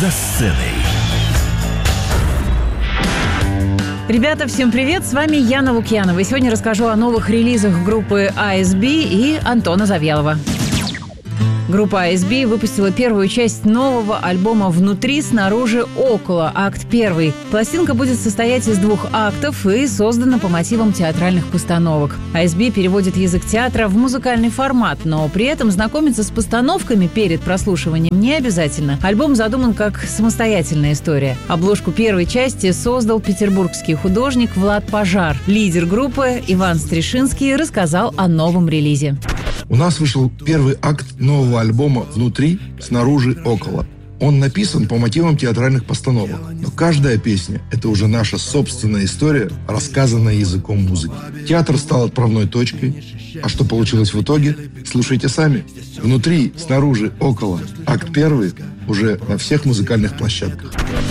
«За сценой». Ребята, всем привет! С вами Яна Лукьянова. И сегодня расскажу о новых релизах группы ASB и Антона Завьялова. Группа ASB выпустила первую часть нового альбома «Внутри, снаружи, около», акт 1. Пластинка будет состоять из 2 актов и создана по мотивам театральных постановок. ASB переводит язык театра в музыкальный формат, но при этом знакомиться с постановками перед прослушиванием не обязательно. Альбом задуман как самостоятельная история. Обложку первой части создал петербургский художник Влад Пожар. Лидер группы Иван Стришинский рассказал о новом релизе. У нас вышел первый акт нового альбома «Внутри, снаружи, около». Он написан по мотивам театральных постановок, но каждая песня – это уже наша собственная история, рассказанная языком музыки. Театр стал отправной точкой, а что получилось в итоге, слушайте сами. «Внутри, снаружи, около», акт 1 уже на всех музыкальных площадках.